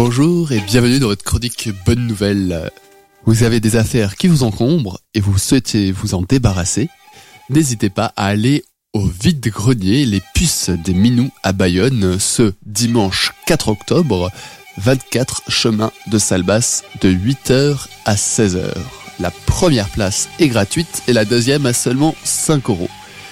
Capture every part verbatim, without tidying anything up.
Bonjour et bienvenue dans votre chronique Bonne Nouvelle. Vous avez des affaires qui vous encombrent et vous souhaitez vous en débarrasser? N'hésitez pas à aller au vide-grenier Les Puces des Minous à Bayonne ce dimanche quatre octobre, vingt-quatre chemin de Salbasse, de huit heures à seize heures. La première place est gratuite et la deuxième à seulement cinq euros.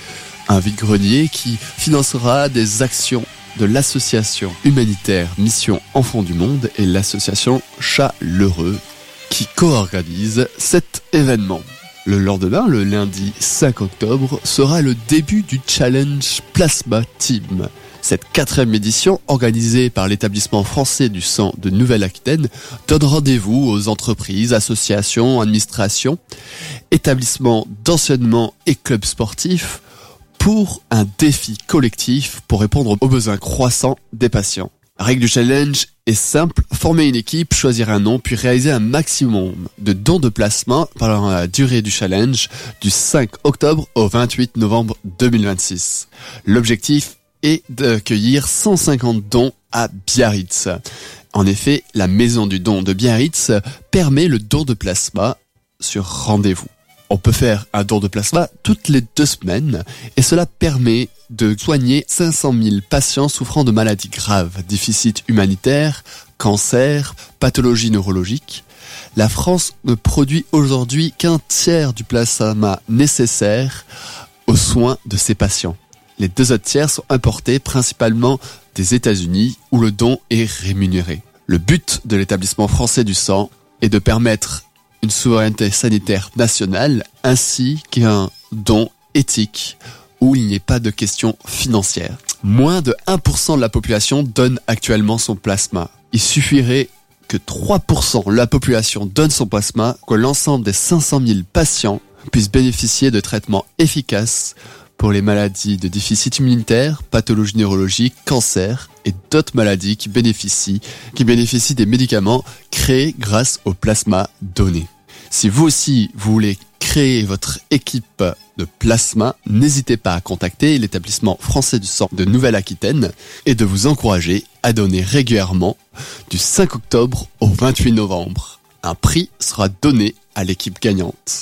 Un vide-grenier qui financera des actions de l'association humanitaire Mission Enfants du Monde et l'association Chat L'Heureux qui co-organise cet événement. Le lendemain, le lundi cinq octobre, sera le début du Challenge Plasma Team. Cette quatrième édition, organisée par l'établissement français du sang de Nouvelle-Aquitaine, donne rendez-vous aux entreprises, associations, administrations, établissements d'enseignement et clubs sportifs pour un défi collectif pour répondre aux besoins croissants des patients. La règle du challenge est simple, former une équipe, choisir un nom, puis réaliser un maximum de dons de plasma pendant la durée du challenge du cinq octobre au vingt-huit novembre deux mille vingt-six. L'objectif est d'accueillir cent cinquante dons à Biarritz. En effet, la maison du don de Biarritz permet le don de plasma sur rendez-vous. On peut faire un don de plasma toutes les deux semaines et cela permet de soigner cinq cent mille patients souffrant de maladies graves, déficit humanitaire, cancer, pathologies neurologiques. La France ne produit aujourd'hui qu'un tiers du plasma nécessaire aux soins de ces patients. Les deux autres tiers sont importés principalement des États-Unis où le don est rémunéré. Le but de l'établissement français du sang est de permettre une souveraineté sanitaire nationale ainsi qu'un don éthique où il n'y ait pas de questions financières. Moins de un pour cent de la population donne actuellement son plasma. Il suffirait que trois pour cent de la population donne son plasma, que l'ensemble des cinq cent mille patients puissent bénéficier de traitements efficaces pour les maladies de déficit immunitaire, pathologies neurologiques, cancer et d'autres maladies qui bénéficient, qui bénéficient des médicaments créés grâce au plasma donné. Si vous aussi vous voulez créer votre équipe de plasma, n'hésitez pas à contacter l'établissement français du sang de Nouvelle-Aquitaine et de vous encourager à donner régulièrement du cinq octobre au vingt-huit novembre. Un prix sera donné à l'équipe gagnante.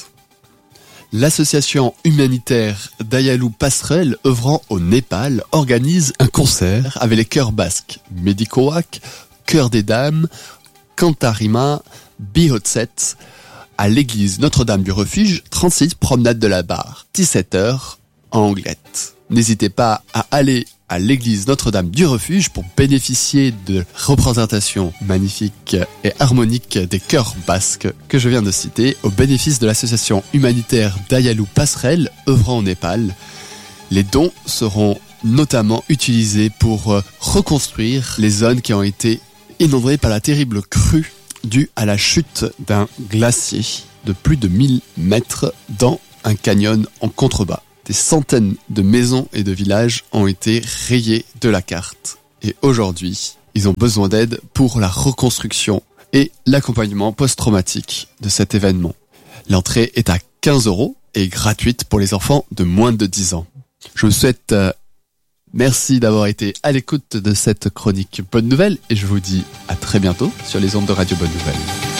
L'association humanitaire Dayalou Passerelle œuvrant au Népal organise un concert avec les chœurs basques Medikoak, Chœur des Dames, Kantarima, Bihotset à l'église Notre-Dame du Refuge, trente-six promenade de la Barre, dix-sept heures en Anglette. N'hésitez pas à aller à l'église Notre-Dame du Refuge pour bénéficier de représentations magnifiques et harmoniques des chœurs basques que je viens de citer au bénéfice de l'association humanitaire Dayalou Passerelle œuvrant au Népal. Les dons seront notamment utilisés pour reconstruire les zones qui ont été inondées par la terrible crue due à la chute d'un glacier de plus de mille mètres dans un canyon en contrebas. Des centaines de maisons et de villages ont été rayés de la carte. Et aujourd'hui, ils ont besoin d'aide pour la reconstruction et l'accompagnement post-traumatique de cet événement. L'entrée est à quinze euros et gratuite pour les enfants de moins de dix ans. Je vous souhaite euh, merci d'avoir été à l'écoute de cette chronique Bonne Nouvelle et je vous dis à très bientôt sur les ondes de Radio Bonne Nouvelle.